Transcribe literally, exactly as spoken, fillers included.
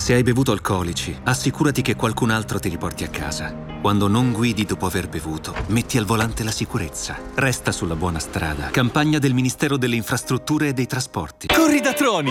Se hai bevuto alcolici, assicurati che qualcun altro ti riporti a casa. Quando non guidi dopo aver bevuto, metti al volante la sicurezza. Resta sulla buona strada. Campagna del Ministero delle Infrastrutture e dei Trasporti. Corri da Troni!